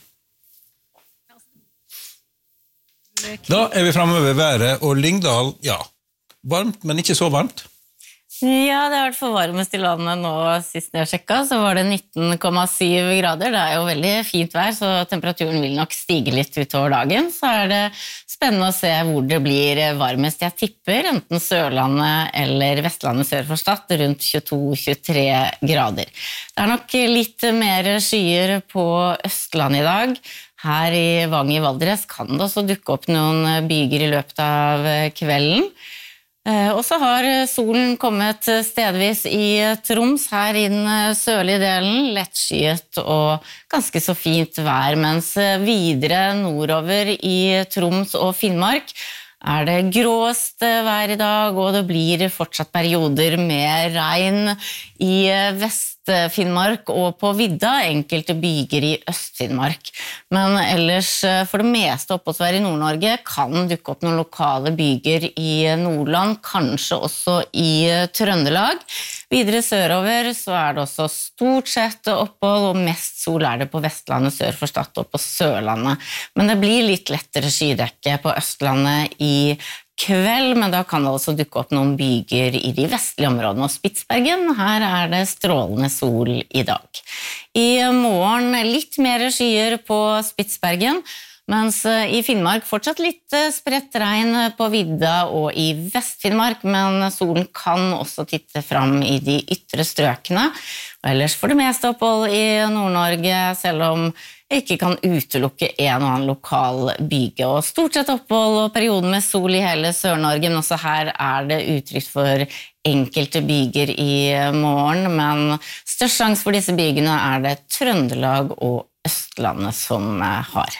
S2: Da vi fremme ved været, og Lyngdal, ja, varmt, men ikke så varmt.
S5: Ja, det har vært for varmest i landet nå. Sist jeg sjekket, så var det 19,7 grader. Det jo veldig fint vær, så temperaturen vil nok stige litt utover dagen. Så det spennende å se hvor det blir varmest. Jeg tipper enten Sørlandet eller Vestlandet sør for Stad, rundt 22-23 grader. Det nok litt mer skyer på Østlandet i dag. Her i Vang i Valdres kan det også dukke opp noen byger i løpet av kvelden. Og så har solen kommet stedvis i Troms, her i den sørlige delen, lettskyet og ganske så fint vær, mens videre nordover i Troms og Finnmark det gråst vær i dag, og det blir fortsatt perioder med regn i Vest-Finnmark og på vidda, enkelte byger i Øst-Finnmark. Men ellers, for det meste oppholdsvær i Nord-Norge, kan dukke opp noen lokale byger i Nordland, kanskje også i Trøndelag. Videre sørover så det også stort sett opphold, og mest sol det på Vestlandet sør for Stad og på Sørlandet. Men det blir litt lettere skydekke på Østlandet i kveld, men da kan det også dukke opp noen byger i de vestlige områdene. Og Spitsbergen, her det strålende sol i dag. I morgen litt mer skyer på Spitsbergen, mens i Finnmark fortsatt litt spredt regn på vidda og i Vest-Finnmark, men solen kan også titte fram i de ytre strøkene. Og ellers for det meste opphold i Nord-Norge, selv om jeg ikke kan utelukke en og annen lokal byge. Og stort sett opphold og perioden med sol i hele Sør-Norge, men også her det utrygt for enkelte byger i morgen, men størst sjanse for disse bygene det Trøndelag og Østlandet som har.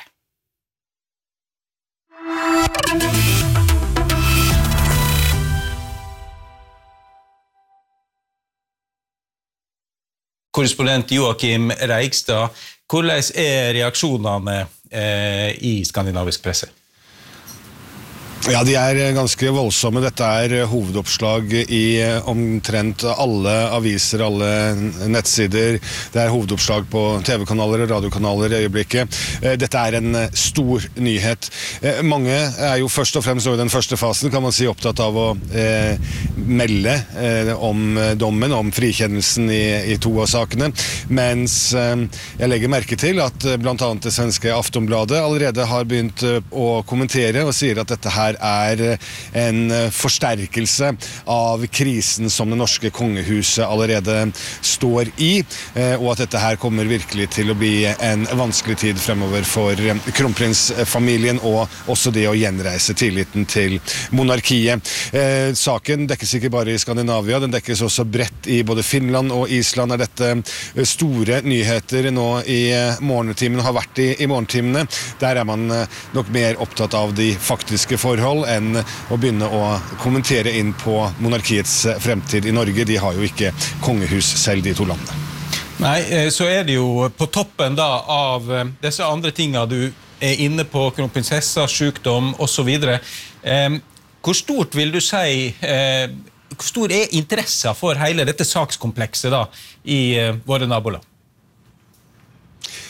S2: Korrespondent Joakim Reigstad, hvordan reaksjonene i skandinavisk presse?
S7: Ja, de ganske voldsomme. Dette hovedoppslag i omtrent alle aviser, alle nettsider. Det hovedoppslag på TV-kanaler og radiokanaler i øyeblikket. Dette en stor nyhet. Mange jo først og fremst i den første fasen, kan man si, opptatt av å melde om dommen, om frikjennelsen i to av sakene, mens jeg legger merke til at blant annet det svenske Aftonbladet allerede har begynt å kommentere og sier at dette her en forsterkelse av krisen som det norske kongehuset allerede står i, og at dette her kommer virkelig til å bli en vanskelig tid fremover for kronprinsfamilien, og også det å gjenreise tilliten til monarkiet. Saken dekkes ikke bare i Skandinavia, den dekkes også bredt i både Finland og Island. Dette store nyheter nå i morgentimene, har vært i morgentimene. Der man nok mer opptatt av de faktiske forhold enn å begynne å kommentere inn på monarkiets fremtid i Norge. De har jo ikke kongehus selv, de to landene.
S2: Nei, så det jo på toppen da av disse andre tingene du inne på, kronprinsessa, sykdom og så videre. Hvor stort vil du si, hvor stor interessen for hele dette sakskomplekset da i våre naboland?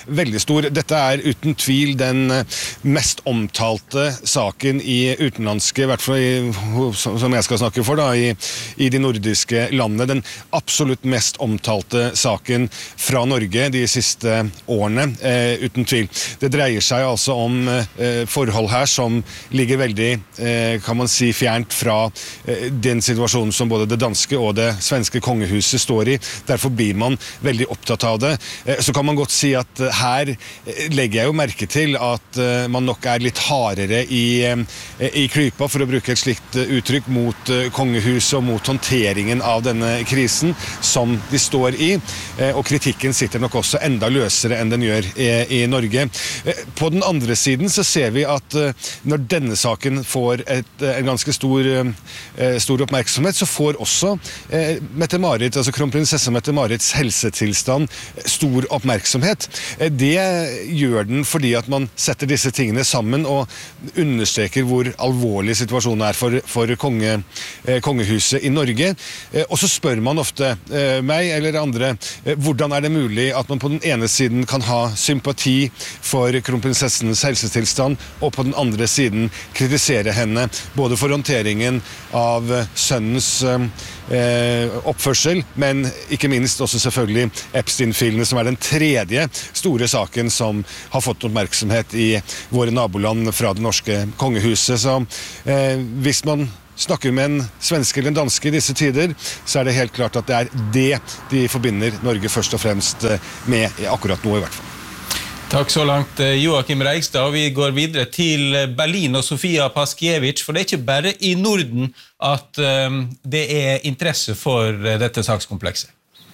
S7: veldig stor. Dette uten tvil den mest omtalte saken i utenlandske, I hvert fall som jeg skal snakke for da, i de nordiske landene. Den absolutt mest omtalte saken fra Norge de siste årene, uten tvil. Det dreier seg altså om forhold her som ligger veldig, kan man si, fjernt fra den situasjonen som både det danske og det svenske kongehuset står I. Derfor blir man veldig opptatt av det. Så kan man godt si at her legger jeg jo merke til at man nok litt hardere i klypa, for å bruke et slikt uttrykk, mot kongehuset og mot håndteringen av denne krisen som de står I. Og kritikken sitter nok også enda løsere enn den gjør I Norge. På den andre siden så ser vi at når denne saken får en ganske stor oppmerksomhet, så får også Mette-Marit, altså kronprinsesse Mette-Marits helsetilstand stor oppmerksomhet. Det gjør den fordi at man setter disse tingene sammen og understreker hvor alvorlig situasjonen for kongehuset I Norge. Og så spør man ofte meg eller andre, hvordan det mulig at man på den ene siden kan ha sympati for kronprinsessens helsetilstand, og på den andre siden kritisere henne, både for håndteringen av sønnens oppførsel, men ikke minst også selvfølgelig Epstein-filene, som den tredje store saken som har fått oppmerksomhet I våre naboland fra det norske kongehuset. Så hvis man snakker med en svenske eller en danske I disse tider, så det helt klart at det de forbinder Norge først og fremst med akkurat nå I hvert fall.
S2: Takk så langt, Joakim Reigstad. Vi går videre til Berlin og Sofia Paskiewicz, for det ikke bare I Norden at det interesse for dette sakskomplekset.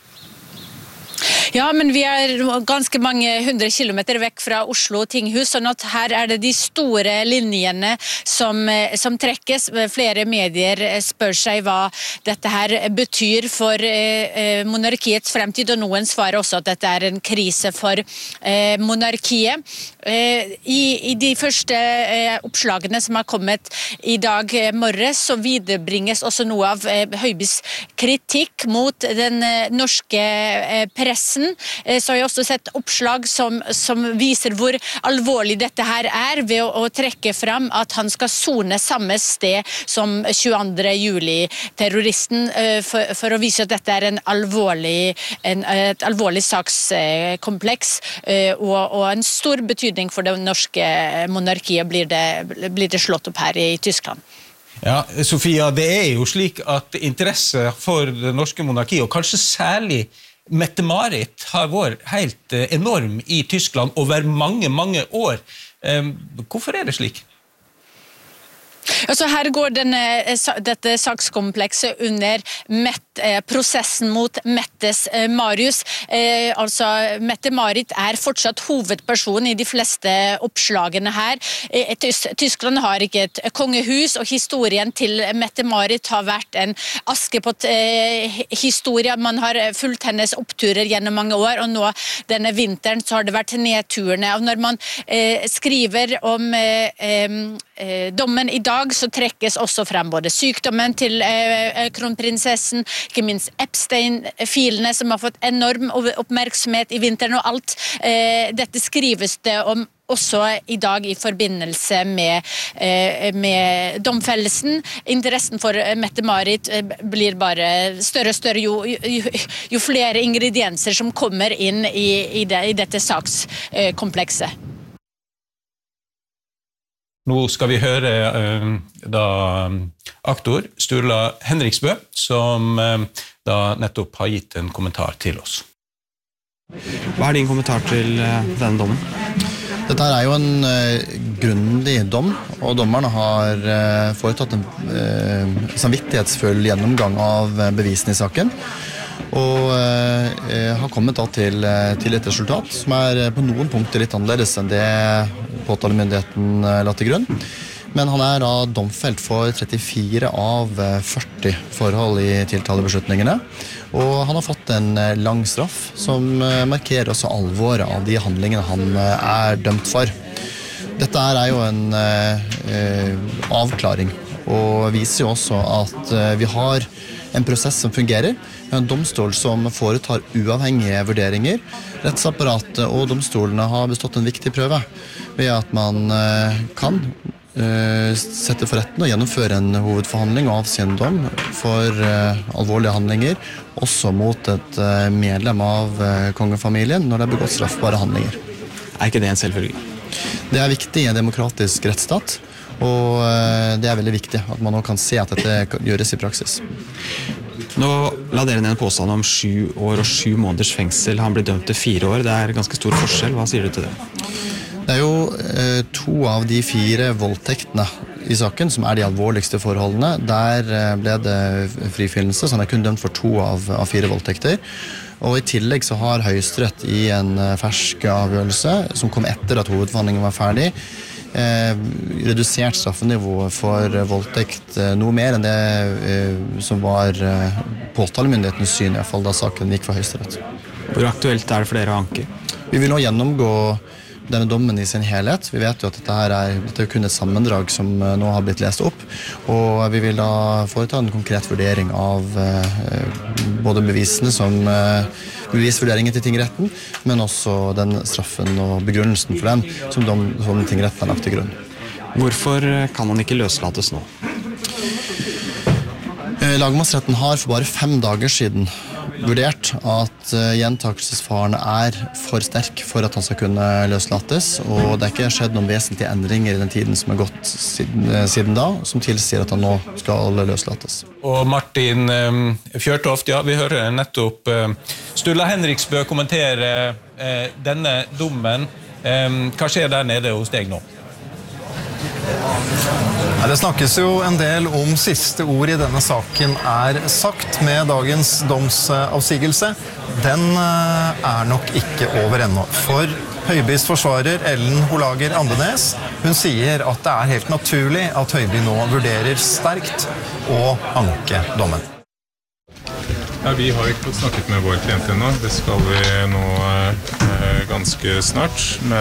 S8: Ja, men vi ganske mange 100 kilometer vekk fra Oslo tinghus, sånn at her det de store linjene som trekkes. Flere medier spør seg hva dette her betyr for monarkiets fremtid, og noen svarer også at dette en krise for monarkiet. I de første oppslagene som har kommet I dag morges, så viderebringes også noe av Høibys kritikk mot den norske pressen. Så har jeg også sett oppslag som viser hvor alvorlig dette her ved å trekke fram at han skal sone samme sted som 22. juli-terroristen for å vise at dette et alvorlig sakskompleks og en stor betydning for det norske monarkiet blir det slått opp her I Tyskland.
S2: Ja, Sofia, det jo slik at interesse for det norske monarkiet, og kanskje særlig Mette-Marit har vært helt enorm I Tyskland over mange, mange år. Hvorfor det slik?
S8: Altså her går dette sakskomplekset under prosessen mot Mettes Marius. Altså Mette-Marit fortsatt hovedperson I de fleste oppslagene her. Tyskland har ikke et kongehus, og historien til Mette-Marit har vært en Askepott-historie. Man har fulgt hennes oppturer gjennom mange år, og nå denne vinteren så har det vært nedturene. Og når man skriver om dommen I dag, så trekkes også frem både sykdommen til kronprinsessen, ikke minst Epstein-filene som har fått enorm oppmerksomhet I vinteren, og alt dette skrives det om også I dag I forbindelse med domfellelsen. Interessen for Mette-Marit blir bare større og større jo flere ingredienser som kommer inn I dette sakskomplekset.
S2: Nå skal vi høre aktor Sturla Henriksbø, som nettopp har gitt en kommentar til oss.
S9: Hva din kommentar til denne dommen?
S6: Dette jo en grundig dom, og dommerne har foretatt en samvittighetsfull gjennomgang av bevisene I saken, og har kommet til et resultat som på noen punkter litt annerledes enn det påtalemyndigheten la til grunn. Men han da domfelt for 34 av 40 forhold I tiltalebeslutningene, og han har fått en lang straff som markerer også alvoret av de handlingene han dømt for. Dette jo en avklaring, og viser jo også at vi har en prosess som fungerer. en domstol som foretar uavhengige vurderinger. Rettsapparatet og domstolene har bestått en viktig prøve ved at man kan sette for retten og gjennomføre en hovedforhandling og avsi en dom for alvorlige handlinger, også mot et medlem av kongefamilien når det er begått straffbare handlinger.
S9: Er ikke det en selvfølge?
S6: Det er viktig i en demokratisk rettsstat, og det er veldig viktig at man nå kan se at dette gjøres i praksis.
S9: Nå la dere ned en påstand om 7 år og 7 måneders fengsel. Han ble dømt til 4 år. Det er ganske stor forskjell. Hva sier du til det?
S6: Det er jo 2 av de 4 voldtektene i saken som er de alvorligste forholdene. Der ble det frifinnelse, så han er kun dømt for 2 av 4 voldtekter. Og i tillegg så har Høyesterett i en fersk avgjørelse, som kom etter at hovedforhandlingen var ferdig, redusert straffenivået for voldtekt noe mer enn det som var påtalemyndighetens syn, i hvert fall da saken gikk for Høyesterett.
S9: Hvor aktuelt er det for dere å anke?
S6: Vi vil nå gjennomgå denne dommen i sin helhet. Vi vet jo at dette er kun et sammendrag som nå har blitt lest opp, og vi vil da foreta en konkret vurdering av både bevisene som bevisvurderingen til tingretten, men også den straffen og begrunnelsen for den som tingretten har lagt til grunn.
S9: Hvorfor kan han ikke løslates nå?
S6: Lagmannsretten har for bare 5 dager siden vurdert at gjentakelsesfaren er for sterk for at han skal kunne løslates, og det er ikke skjedd noen vesentlige endringer i den tiden som er gått siden da, som tilsier at han nå skal løslates.
S2: Og Martin Fjørtoft, ja, vi hører nettopp Sturla Henriksbø kommentere denne dommen. Hva skjer der nede hos deg nå?
S4: Det snakkes jo en del om siste ord i denne saken er sagt med dagens domsavsigelse. Den er nok ikke over ennå. For Høibys forsvarer Ellen Holager Andenes, hun sier at det er helt naturlig at Høiby nå vurderer sterkt å anke dommen.
S10: Ja, vi har ikke fått snakket med vår klient ennå. Det skal vi nå ganske snart,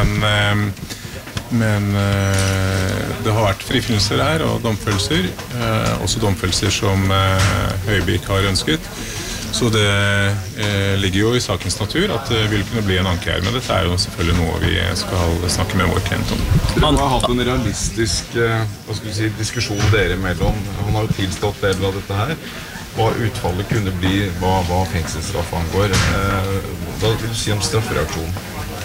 S10: men det har vært frifinnelser her og domfølelser, også domfølelser som Høiby ikke har ønsket. Så det ligger jo i sakens natur at det vil kunne bli en anke her, men dette er jo selvfølgelig noe vi skal snakke med vår klient om.
S11: Han har hatt en realistisk diskusjon dere mellom. Han har jo tilstått del av dette her. Hva utfallet kunne bli, hva fengselsstraff angår. Hva vil du si om straffereaksjonen?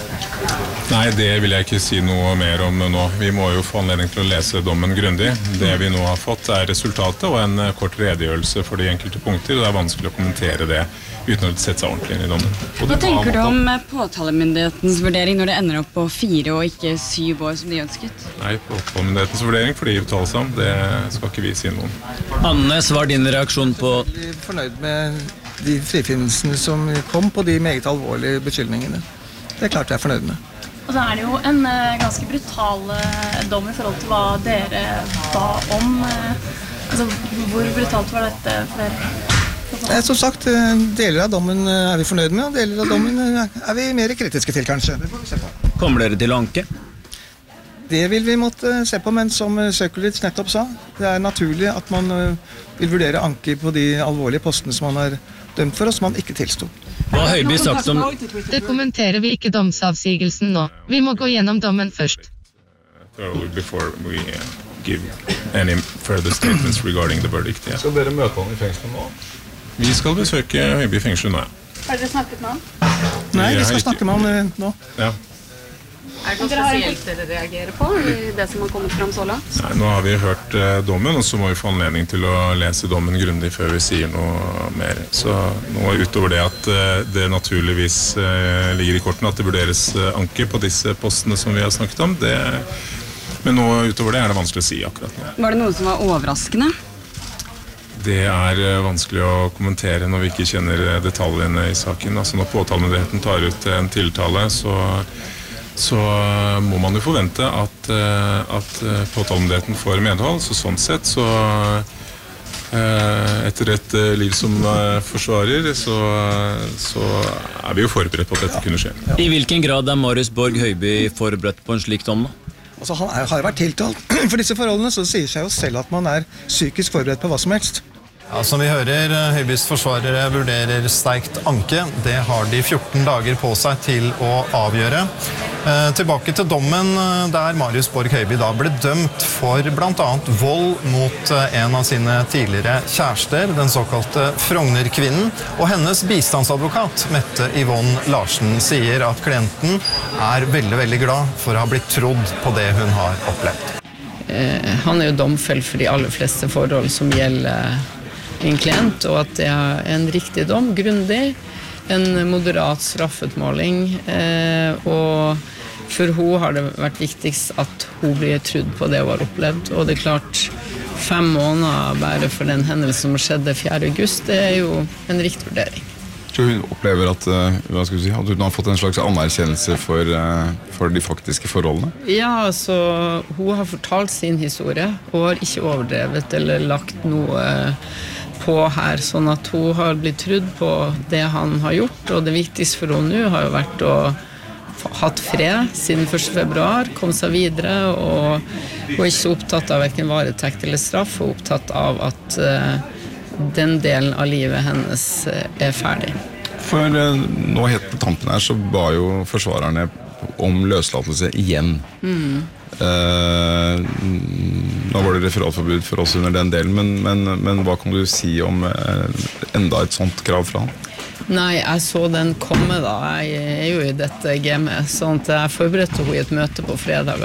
S10: Nei, det vil jeg ikke si noe mer om nå. Vi må jo få anledning til å lese dommen grundig. Det vi nå har fått er resultatet og en kort redegjørelse for de enkelte punkter, og det er vanskelig å kommentere det uten å sette seg ordentlig inn i dommen.
S12: Hva tenker du om påtalemyndighetens vurdering når det ender opp på 4 og ikke 7 år som de ønsket?
S10: Nei, påtalemyndighetens vurdering for de uttaler seg om, det skal ikke vi si noe om.
S13: Annes, hva er din reaksjon på?
S14: Jeg er fornøyd med de frifinnelsene som kom på de meget alvorlige beskyldningene. Det er klart jeg er fornøyd med.
S15: Og så er det jo en ganske brutal dom i forhold til hva dere ba om. Altså, hvor brutalt var dette for dere?
S14: Som sagt, deler av dommen er vi fornøyd med, og deler av dommen er vi mer kritiske til, kanskje. Det får vi se på.
S13: Kommer dere til å anke?
S14: Det vil vi måtte se på, men som Søkulitz nettopp sa, det er naturlig at man vil vurdere anke på de alvorlige postene som man har dømt for, og som man ikke tilstod.
S13: Hva har Høiby sagt om...
S16: Det kommenterer vi ikke domsavsigelsen nå. Vi må gå gjennom dommen først.
S10: Before we give any further statements regarding the verdict, yeah.
S11: Skal dere møte han i fengselen nå?
S10: Vi skal besøke Høiby fengsel nå.
S15: Har dere snakket med han?
S14: Nei, vi skal snakke med han nå.
S10: Ja.
S15: Er det noe spesielt dere reagerer på i det som har kommet frem så langt?
S10: Nei, nå har vi hørt dommen, og så må vi få anledning til å lese dommen grundig før vi sier noe mer. Så nå utover det at det naturligvis ligger i kortene at det vurderes anke på disse postene som vi har snakket om, men nå utover det er det vanskelig å si akkurat nå.
S12: Var det noe som var overraskende?
S10: Det er vanskelig å kommentere når vi ikke kjenner detaljene i saken. Altså når påtalemyndigheten tar ut en tiltale, så må man jo forvente at påtalemyndigheten får medhold. Så sånn sett, etter et liv som forsvarer, så er vi jo forberedt på at dette kunne skje.
S13: I hvilken grad er Marius Borg Høiby forberedt på en slik dom?
S14: Altså, han har vært tiltalt for disse forholdene, så det sier seg jo selv at man er psykisk forberedt på hva som helst.
S4: Ja, som vi hører, Høibys forsvarere vurderer sterkt anke. Det har de 14 dager på seg til å avgjøre. Tilbake til dommen der Marius Borg Høiby da ble dømt for blant annet vold mot en av sine tidligere kjærester, den såkalte Frogner-kvinnen, og hennes bistandsadvokat, Mette Yvonne Larsen, sier at klienten er veldig, veldig glad for å ha blitt trodd på det hun har opplevd.
S17: Han er jo domfelt for de aller fleste forhold som gjelder min klient, og at det er en riktig dom, grundig, en moderat straffutmåling, og for hun har det vært viktigst at hun blir trudd på det hun har opplevd, og det er klart 5 måneder bare for den hendelsen som skjedde 4. august, det er jo en riktig vurdering.
S11: Så hun opplever at, at hun har fått en slags anerkjennelse for de faktiske forholdene?
S17: Ja, altså, hun har fortalt sin historie, og har ikke overdrevet eller lagt noe på her, sånn at hun har blitt trudd på det han har gjort, og det viktigste for henne nå har jo vært å hatt fred siden 1. februar, kom seg videre, og hun er ikke så opptatt av hverken varetekt eller straff, hun er opptatt av at den delen av livet hennes er ferdig.
S11: For nå helt på tampen her så ba jo forsvarerne om løslatelse igjen. Nå var det referatforbud for oss under den delen, men hva kan du si om enda et sånt krav fra han?
S17: Nei, jeg så den komme da. Jeg er jo i dette gamet, sånn at jeg forberedte henne i et møte på fredag.